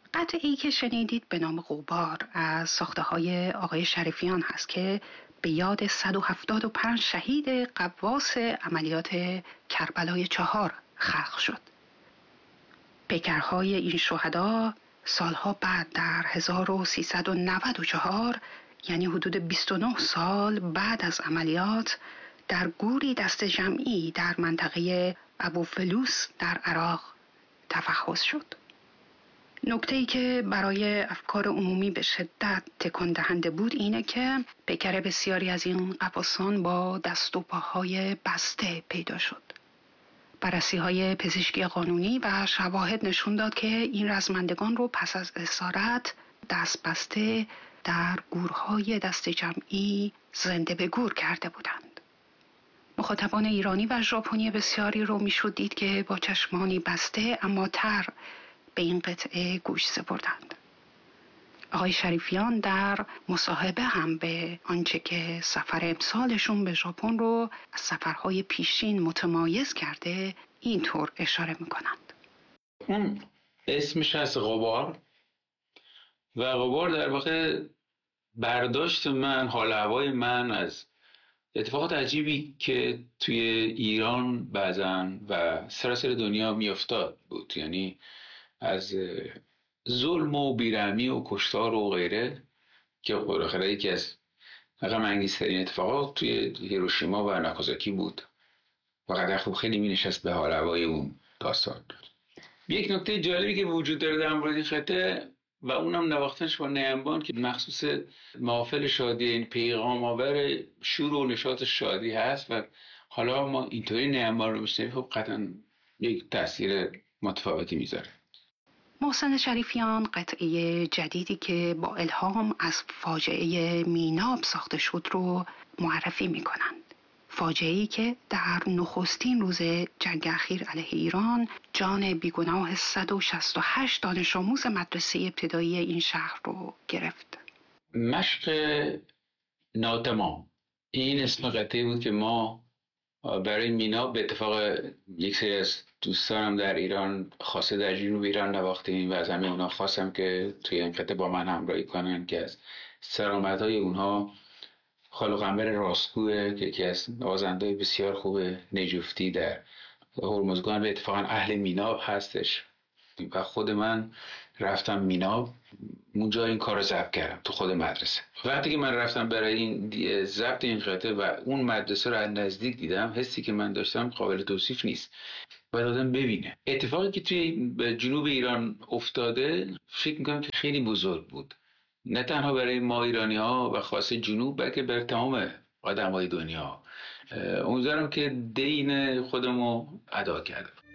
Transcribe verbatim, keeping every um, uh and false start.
قطعه‌ای که شنیدید به نام غبار از ساخته های آقای شریفیان هست که به یاد صد و هفتاد و پنج شهید غواص عملیات کربلای چهار خلق شد. پیکرهای این شهدا سالها بعد در هزار و سیصد و نود و چهار، یعنی حدود بیست و نه سال بعد از عملیات، در گوری دست جمعی در منطقه ابوفلوس در عراق تفحص شد. نکته‌ای که برای افکار عمومی به شدت تکان دهنده بود اینه که پیکر بسیاری از این غواصان با دست و پاهای بسته پیدا شد. بررسی‌های پزشکی قانونی و شواهد نشون داد که این رزمندگان رو پس از اسارت دست بسته در گورهای دست جمعی زنده به گور کرده بودند. مخاطبان ایرانی و ژاپنی بسیاری رو میشد دید که با چشمانی بسته اما تر به این قطعه گوش سپردند. آقای شریفیان در مصاحبه هم به آنچه که سفر امسالشون به ژاپن رو از سفرهای پیشین متمایز کرده اینطور اشاره میکنند. اون اسمش از غبار و غبار در واقع برداشت من، حال هوای من از اتفاقات عجیبی که توی ایران بعضا و سراسر دنیا میافتاد بود، یعنی از ظلم و بیرحمی و کشتار و غیره که بالاخره یکی از غم انگیزترین اتفاقات توی هیروشیما و ناگازاکی بود و قدر خوب خیلی می نشست به حال هوای اون داستان. یک نکته جالبی که وجود داره در مورد این خطه و اونم نواختنش با نیمبان که مخصوص محافل شادی، این پیغام آور شور و نشاط شادی هست و حالا ما اینطوری نیمبان رو میشنویم، خب قطعا یک تاثیر متفاوتی میذاره. محسن شریفیان قطعه جدیدی که با الهام از فاجعه میناب ساخته شد رو معرفی میکنند. فاجعه‌ای که در نخستین روز جنگ اخیر علیه ایران جان بیگناه صد و شصت و هشت دانش آموز مدرسه ابتدایی این شهر رو گرفت. مشق ناتمام، این اسم قطعه بود که ما برای میناب به اتفاق یک سری از دوستانم در ایران، خاصه در جنوب ایران نواختیم و از همه اونا خواستم که توی این قطعه با من همراهی کنن که از سرآمدهای اونها خالق قنبر راستگوه که یکی از نوازنده‌های بسیار خوب نجفتی در هرمزگان به اتفاقا اهل میناب هستش و خود من رفتم میناب، اونجا این کار رو ضبط کردم تو خود مدرسه. وقتی که من رفتم برای این ضبط این قطعه و اون مدرسه رو از نزدیک دیدم، حسی که من داشتم قابل توصیف نیست و دادم ببینه. اتفاقی که توی جنوب ایران افتاده فکر میکنم که خیلی بزرگ بود، نه تنها برای ما ایرانی ها و خاص جنوب بلکه برای تمام آدم های دنیا. امیدوارم که دین خودمو ادا کردم.